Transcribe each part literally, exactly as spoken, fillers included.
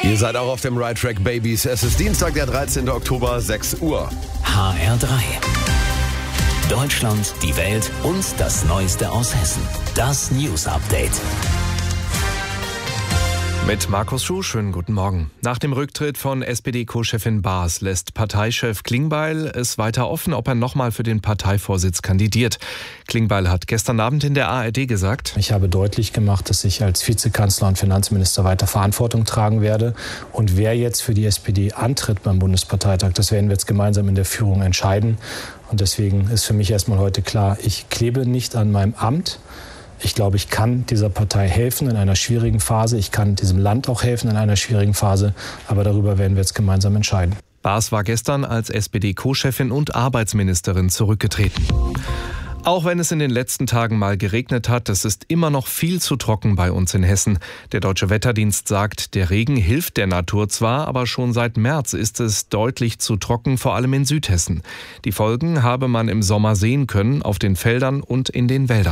Ihr seid auch auf dem Right Track Babies. Es ist Dienstag, der dreizehnten Oktober, sechs Uhr. H R drei. Deutschland, die Welt und das Neueste aus Hessen. Das News Update. Mit Markus Schuh, schönen guten Morgen. Nach dem Rücktritt von S P D-Co-Chefin Baas lässt Parteichef Klingbeil es weiter offen, ob er nochmal für den Parteivorsitz kandidiert. Klingbeil hat gestern Abend in der A R D gesagt: Ich habe deutlich gemacht, dass ich als Vizekanzler und Finanzminister weiter Verantwortung tragen werde. Und wer jetzt für die S P D antritt beim Bundesparteitag, das werden wir jetzt gemeinsam in der Führung entscheiden. Und deswegen ist für mich erstmal heute klar, ich klebe nicht an meinem Amt. Ich glaube, ich kann dieser Partei helfen in einer schwierigen Phase. Ich kann diesem Land auch helfen in einer schwierigen Phase. Aber darüber werden wir jetzt gemeinsam entscheiden. Baas war gestern als S P D-Co-Chefin und Arbeitsministerin zurückgetreten. Auch wenn es in den letzten Tagen mal geregnet hat, es ist immer noch viel zu trocken bei uns in Hessen. Der Deutsche Wetterdienst sagt, der Regen hilft der Natur zwar, aber schon seit März ist es deutlich zu trocken, vor allem in Südhessen. Die Folgen habe man im Sommer sehen können, auf den Feldern und in den Wäldern.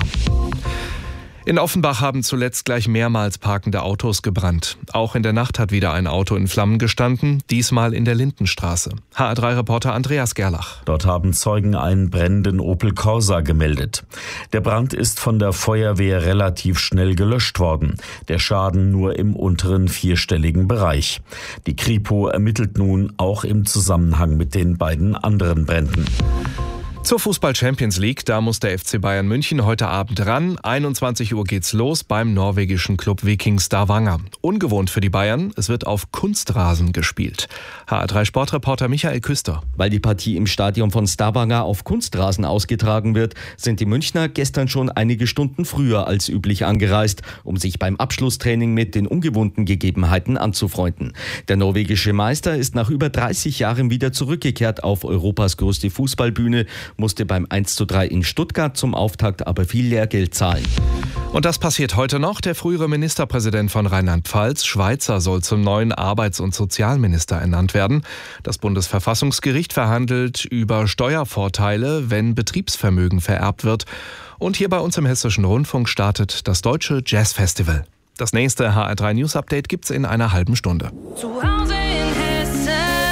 In Offenbach haben zuletzt gleich mehrmals parkende Autos gebrannt. Auch in der Nacht hat wieder ein Auto in Flammen gestanden, diesmal in der Lindenstraße. H R drei Reporter Andreas Gerlach. Dort haben Zeugen einen brennenden Opel Corsa gemeldet. Der Brand ist von der Feuerwehr relativ schnell gelöscht worden. Der Schaden nur im unteren vierstelligen Bereich. Die Kripo ermittelt nun auch im Zusammenhang mit den beiden anderen Bränden. Zur Fußball-Champions League, da muss der F C Bayern München heute Abend ran. einundzwanzig Uhr geht's los beim norwegischen Club Viking Stavanger. Ungewohnt für die Bayern, es wird auf Kunstrasen gespielt. H R drei Sportreporter Michael Küster. Weil die Partie im Stadion von Stavanger auf Kunstrasen ausgetragen wird, sind die Münchner gestern schon einige Stunden früher als üblich angereist, um sich beim Abschlusstraining mit den ungewohnten Gegebenheiten anzufreunden. Der norwegische Meister ist nach über dreißig Jahren wieder zurückgekehrt auf Europas größte Fußballbühne, musste beim eins zu drei in Stuttgart zum Auftakt aber viel Lehrgeld zahlen. Und das passiert heute noch. Der frühere Ministerpräsident von Rheinland-Pfalz, Schweizer, soll zum neuen Arbeits- und Sozialminister ernannt werden. Das Bundesverfassungsgericht verhandelt über Steuervorteile, wenn Betriebsvermögen vererbt wird. Und hier bei uns im Hessischen Rundfunk startet das Deutsche Jazzfestival. Das nächste H R drei News Update gibt's in einer halben Stunde. Zu Hause in Hessen.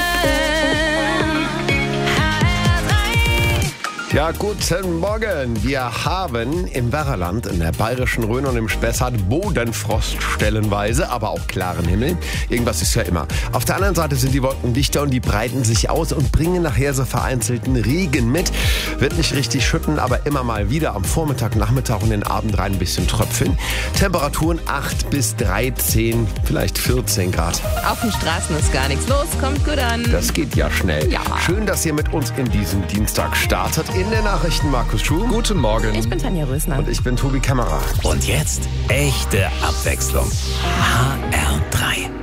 Ja, guten Morgen. Wir haben im Werraland, in der bayerischen Rhön und im Spessart Bodenfrost stellenweise, aber auch klaren Himmel. Irgendwas ist ja immer. Auf der anderen Seite sind die Wolken dichter und die breiten sich aus und bringen nachher so vereinzelten Regen mit. Wird nicht richtig schütten, aber immer mal wieder am Vormittag, Nachmittag und den Abend rein ein bisschen tröpfeln. Temperaturen acht bis dreizehn, vielleicht vierzehn Grad. Auf den Straßen ist gar nichts los, kommt gut an. Das geht ja schnell. Ja. Schön, dass ihr mit uns in diesen Dienstag startet. In den Nachrichten Markus Schuh. Guten Morgen. Ich bin Tanja Rösner. Und ich bin Tobi Kämmerer. Und jetzt echte Abwechslung. H R drei.